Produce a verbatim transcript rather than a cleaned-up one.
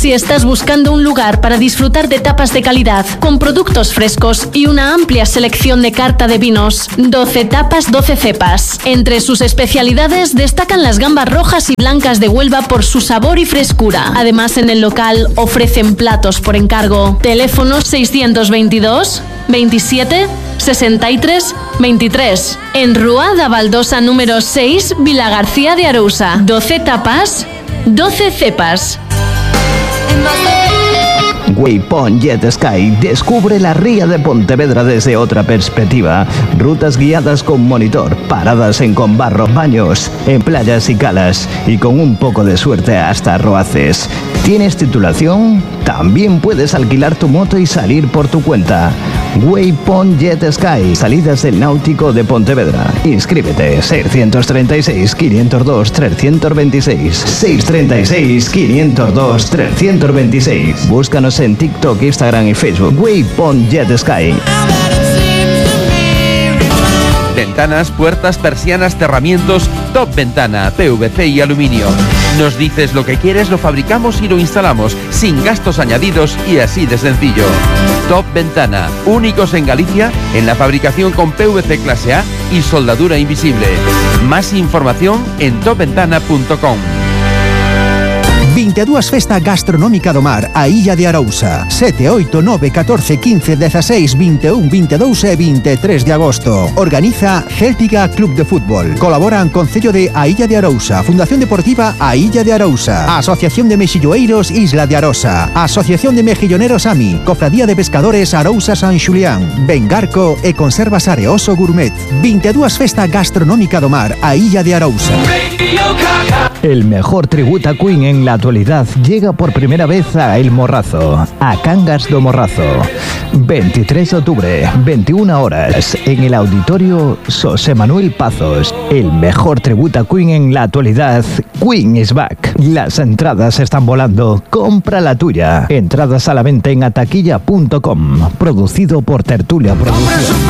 Si estás buscando un lugar para disfrutar de tapas de calidad, con productos frescos y una amplia selección de carta de vinos, doce Tapas, doce cepas. Entre sus especialidades destacan las gambas rojas y blancas de Huelva por su sabor y frescura. Además, en el local ofrecen platos por encargo. Teléfono seiscientos veintidós, veintisiete, sesenta y tres, veintitrés. En Rúa da Baldosa número seis, Vila García de Arousa. doce Tapas, doce cepas. Waypoint Jet Sky descubre la ría de Pontevedra desde otra perspectiva. Rutas guiadas con monitor, paradas en Conbarro, baños en playas y calas y con un poco de suerte hasta Roaces. ¿Tienes titulación? También puedes alquilar tu moto y salir por tu cuenta. Waypoint Jet Sky, salidas del náutico de Pontevedra. Inscríbete seiscientos treinta y seis, quinientos dos, trescientos veintiséis. seiscientos treinta y seis, quinientos dos, trescientos veintiséis. Búscanos en TikTok, Instagram y Facebook. Waypoint Jet Sky. Ventanas, puertas, persianas, cerramientos, Top Ventana, P V C y aluminio. Nos dices lo que quieres, lo fabricamos y lo instalamos, sin gastos añadidos y así de sencillo. Top Ventana, únicos en Galicia en la fabricación con P V C clase A y soldadura invisible. Más información en top ventana punto com. vinte e dúas Festa Gastronómica do Mar, a Illa de Arousa. sete, oito, nove, catorce, quince, dezasseis, vinte e un, vinte e dous e vinte e tres de agosto. Organiza Céltica Club de Fútbol. Colaboran Concello de A Illa de Arousa, Fundación Deportiva A Illa de Arousa, Asociación de Mexilloeiros Isla de Arosa, Asociación de Mejilloneros AMI, Cofradía de Pescadores Arousa San Xulián, Bengarco e Conservas Areoso Gourmet. vinte e dúas Festa Gastronómica do Mar, a Illa de Arousa. El mejor tributo a Queen en la actualidad llega por primera vez a El Morrazo, a Cangas do Morrazo. veintitrés de octubre, veintiuna horas, en el auditorio José Manuel Pazos. El mejor tributo a Queen en la actualidad, Queen is back. Las entradas están volando, compra la tuya. Entradas a la venta en ataquilla punto com, producido por Tertulia Producción.